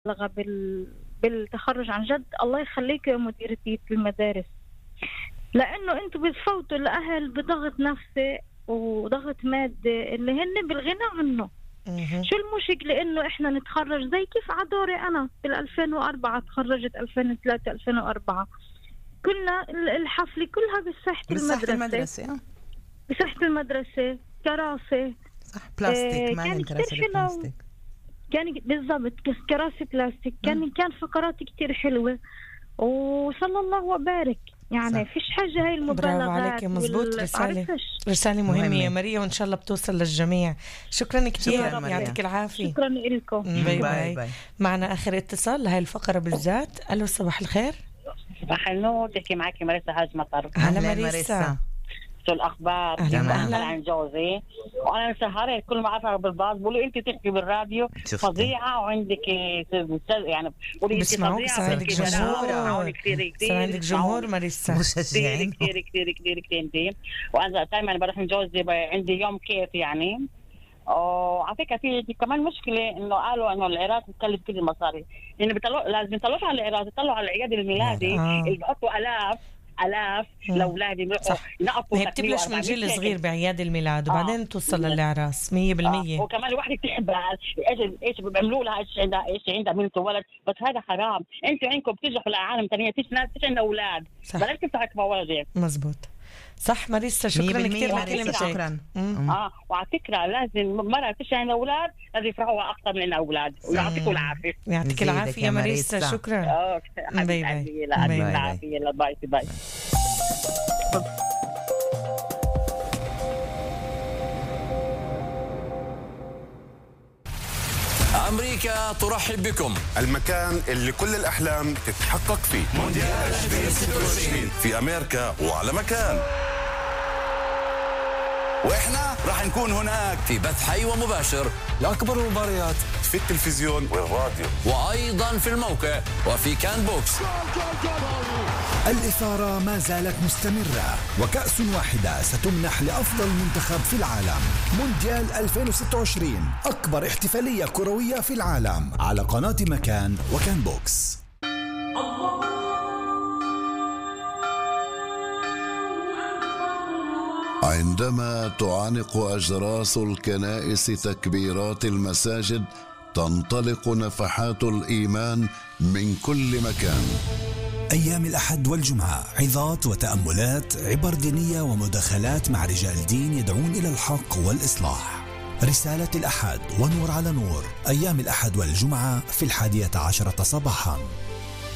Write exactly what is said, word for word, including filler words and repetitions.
بال... بالتخرج عن جد. الله يخليك يا مديرتي المدارس، لأنه أنتوا بتفوتوا الأهل بضغط نفسي وضغط مادي اللي هن بالغنى عنه. مه. شو المشكلة إنه إحنا نتخرج زي كيف عدوري أنا بال ألفين وأربعة تخرجت، ألفين وثلاثة ألفين وأربعة كلنا الحفلة كلها بساحة المدرسة المدرسة بساحة المدرسة كراسي صح بلاستيك آه ما كان كراسي كتير حلو، بلاستيك كان بالضبط كراسي بلاستيك، كان كان فقرات كتير حلوة وصلى الله وبارك. يعني صح. فيش حاجة هاي المبالغات. برافو عليك، مزبوط. وال- رسالة بعرفش. رسالة مهمة, مهمة. يا ماريا، وإن شاء الله بتوصل للجميع. شكرا كتير، شكراً ماريا. يعطيك العافية. شكرا لكم. باي باي باي. باي. معنا آخر اتصال لهي الفقرة بالذات. ألو صباح الخير. صباح النور، تحكي معك مريسا حاج مطر. هلا أهلاً ماريسا. شو الاخبار؟ أهلاً أنا وأهلاً. عن جوزي وانا مسهره كل ما اعرف بالباص بقولوا انت تحكي بالراديو شفتي. فظيعه وعندك يعني بقولي انت بسمعوك، فظيعه صار عندك بتحكي جمهور. بسمعوني كثير كثير صار عندك جمهور ماريسا. كثير مشجعين كثير كثير كثير كثير كثير. وانا دائما بروح من جوزي عندي يوم كيف يعني. وعلى فكره في كمان مشكله انه قالوا انه العراس بتكلف كل المصاري، يعني بيطلعوا لازم يطلعوا على العراس، يطلعوا على العياده الميلادي آه. اللي بحطوا الاف الاف مم. لاولادي بيروحوا صح. ينقطوا. هي بتبلش من جيل صغير بعياد الميلاد وبعدين توصل للعراس مية آه. بالمية. وكمان الواحدة تحبل ايش ايش بيعملوا لها، ايش عندها ايش عندها بنت وولد، بس هذا حرام. انتوا عندكم بتجرحوا لعالم ثانيه، فيش ناس فيش عندها اولاد، صح. بلاش تفتحوا مواجع. مزبوط صح ماريسا، شكرا كثير لكلمتك. شكرا. اه وعلى فكره لازم مرة فيش عندها اولاد لازم يفرحوا اكثر من اولاد، ويعطيكم العافيه. يعطيك يزيدك العافية يا ماريسا، ماريسا. شكرا. اه باي باي. حبيبي باي باي. العافيه. باي باي. أمريكا ترحب بكم، المكان اللي كل الأحلام تتحقق فيه. مونديال ألفين وستة وعشرين في أمريكا وعلى مكان، وإحنا راح نكون هناك في بث حي ومباشر لأكبر المباريات في التلفزيون والراديو. وأيضا في الموقع وفي كان بوكس. الإثارة ما زالت مستمرة، وكأس واحدة ستمنح لأفضل منتخب في العالم. مونديال ألفين وستة وعشرين، أكبر احتفالية كروية في العالم، على قناة مكان وكان بوكس. عندما تعانق أجراس الكنائس تكبيرات المساجد، تنطلق نفحات الإيمان من كل مكان. أيام الأحد والجمعة، عظات وتأملات، عبر دينية ومداخلات مع رجال دين يدعون إلى الحق والإصلاح. رسالة الأحد ونور على نور، أيام الأحد والجمعة في الحادية عشرة صباحا.